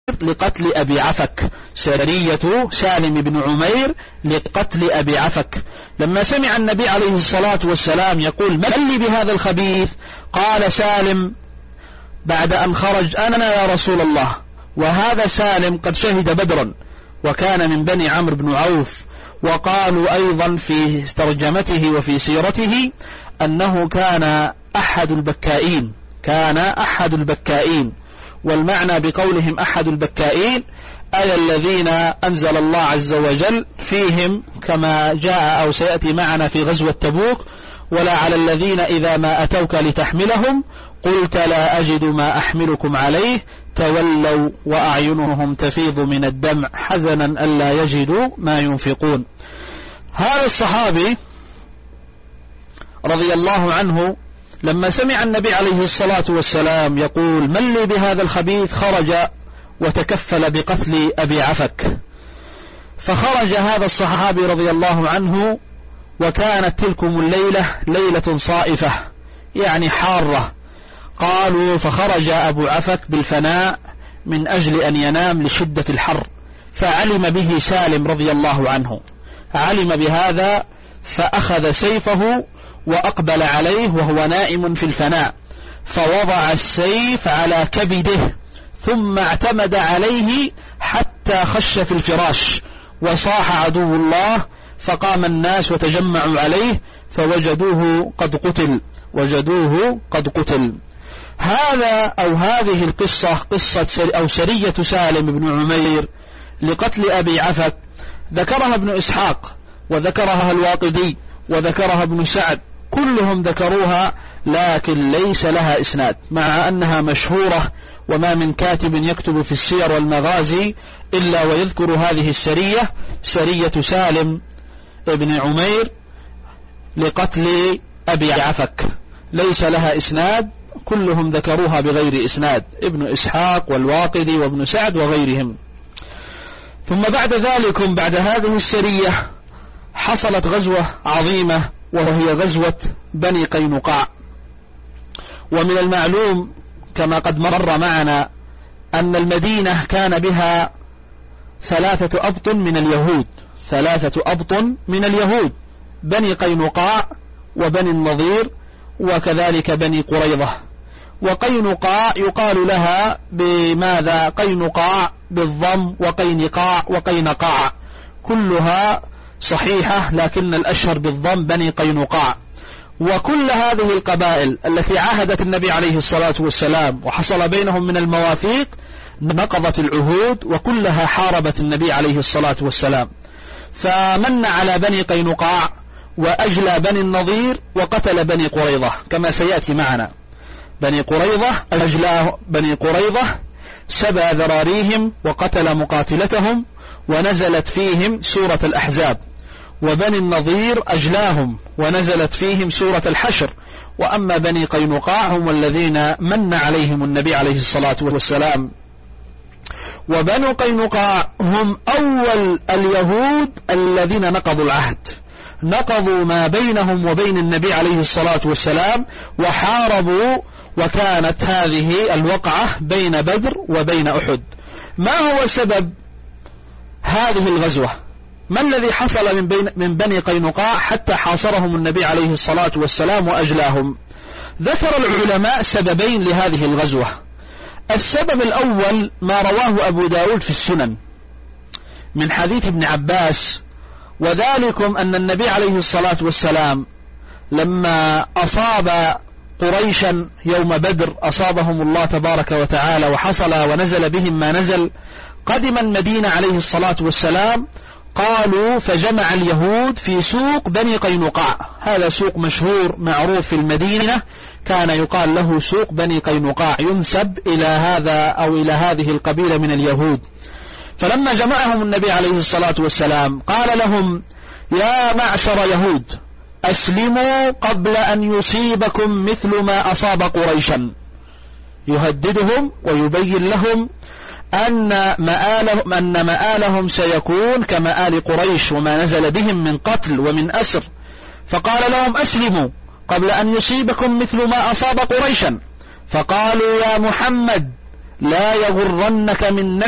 لقتل أبي عفك، سرية سالم بن عمير لقتل أبي عفك. لما سمع النبي عليه الصلاة والسلام يقول من لي بهذا الخبيث، قال سالم بعد أن خرج أنا يا رسول الله. وهذا سالم قد شهد بدرا وكان من بني عمرو بن عوف. وقالوا أيضا في ترجمته وفي سيرته أنه كان أحد البكائين، والمعنى بقولهم أحد البكائين أي الذين أنزل الله عز وجل فيهم كما جاء أو سيأتي معنا في غزوة تبوك: ولا على الذين إذا ما أتوك لتحملهم قلت لا أجد ما أحملكم عليه تولوا وأعينهم تفيض من الدمع حزنا ألا يجدوا ما ينفقون. هذا الصحابي رضي الله عنه لما سمع النبي عليه الصلاة والسلام يقول من لي بهذا الخبيث خرج وتكفل بقتل أبي عفك. فخرج هذا الصحابي رضي الله عنه وكانت تلكم الليلة ليلة صائفة يعني حارة. قالوا فخرج أبو عفك بالفناء من أجل أن ينام لشدة الحر، فعلم به سالم رضي الله عنه، علم بهذا فأخذ سيفه وأقبل عليه وهو نائم في الفناء، فوضع السيف على كبده ثم اعتمد عليه حتى خش في الفراش، وصاح عدو الله، فقام الناس وتجمعوا عليه فوجدوه قد قتل. هذا أو هذه القصة قصة أو سرية سالم بن عمير لقتل أبي عفك ذكرها ابن إسحاق وذكرها الواقدي وذكرها ابن سعد، كلهم ذكروها لكن ليس لها إسناد، مع أنها مشهورة وما من كاتب يكتب في السير والمغازي إلا ويذكر هذه السرية، سرية سالم بن عمير لقتل أبي عفك، ليس لها إسناد، كلهم ذكروها بغير إسناد، ابن إسحاق والواقدي وابن سعد وغيرهم. ثم بعد ذلك بعد هذه السرية حصلت غزوة عظيمة وهي غزوة بني قينقاع. ومن المعلوم كما قد مر معنا أن المدينة كان بها 3 أبط من اليهود، بني قينقاع وبني النضير وكذلك بني قريظة. وقينقاع يقال لها بماذا؟ قينقاع بالضم، وقينقاع وقينقاع كلها صحيحة، لكن الأشهر بالضم بني قينقاع. وكل هذه القبائل التي عاهدت النبي عليه الصلاة والسلام وحصل بينهم من المواثيق نقضت العهود، وكلها حاربت النبي عليه الصلاة والسلام. فمن على بني قينقاع وأجلى بني النضير وقتل بني قريظة كما سيأتي معنا. أجلى بني قريظة سبى ذراريهم وقتل مقاتلتهم ونزلت فيهم سورة الأحزاب، وبني النضير أجلاهم ونزلت فيهم سورة الحشر. وأما بني قينقاع هم الذين من عليهم النبي عليه الصلاة والسلام. وبنو قينقاع هم أول اليهود الذين نقضوا العهد، نقضوا ما بينهم وبين النبي عليه الصلاة والسلام وحاربوا، وكانت هذه الوقعة بين بدر وبين أحد. ما هو سبب هذه الغزوة؟ ما الذي حصل من بني قينقاع حتى حاصرهم النبي عليه الصلاة والسلام وأجلاهم؟ ذكر العلماء سببين لهذه الغزوة. السبب الأول ما رواه أبو داود في السنن من حديث ابن عباس، وذلكم أن النبي عليه الصلاة والسلام لما أصاب قريشا يوم بدر أصابهم الله تبارك وتعالى وحصل ونزل بهم ما نزل، قدم المدينة عليه الصلاة والسلام، قالوا فجمع اليهود في سوق بني قينقاع، هذا سوق مشهور معروف في المدينة كان يقال له سوق بني قينقاع، ينسب إلى هذا أو إلى هذه القبيلة من اليهود. فلما جمعهم النبي عليه الصلاة والسلام قال لهم يا معشر يهود أسلموا قبل أن يصيبكم مثل ما أصاب قريشا، يهددهم ويبين لهم أن مآلهم سيكون كمآل قريش وما نزل بهم من قتل ومن أسر. فقال لهم أسلموا قبل أن يصيبكم مثل ما أصاب قريشا. فقالوا يا محمد لا يغرنك من